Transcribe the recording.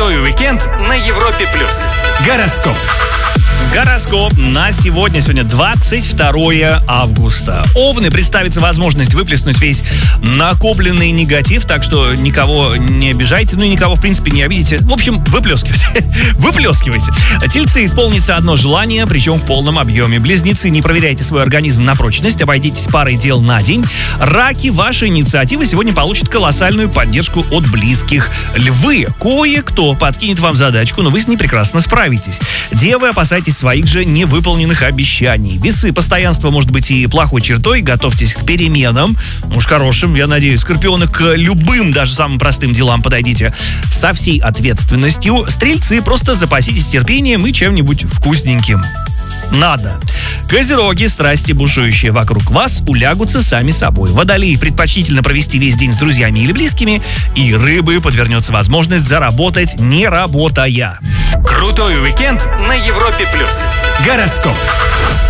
Крутой уикенд на Европе+. Гороскоп. Гороскоп на сегодня. Сегодня 22 августа. Овны, представится возможность выплеснуть весь накопленный негатив, так что никого не обижайте, ну и никого, в принципе, не обидите. В общем, выплескивайте. Выплескивайте. Тельцы, исполнится одно желание, причем в полном объеме. Близнецы, не проверяйте свой организм на прочность, обойдитесь парой дел на день. Раки, ваши инициативы сегодня получат колоссальную поддержку от близких. Львы, кое-кто подкинет вам задачку, но вы с ней прекрасно справитесь. Девы, опасайтесь своих же невыполненных обещаний. Весы, постоянство может быть и плохой чертой, готовьтесь к переменам. Уж хорошим, я надеюсь. Скорпионы, к любым, даже самым простым делам подойдите со всей ответственностью. Стрельцы, просто запаситесь терпением и чем-нибудь вкусненьким. Надо. Козероги, страсти, бушующие вокруг вас, улягутся сами собой. Водолеи, предпочтительно провести весь день с друзьями или близкими. И рыбы, подвернется возможность заработать, не работая. Крутой уикенд на Европе+. Гороскоп.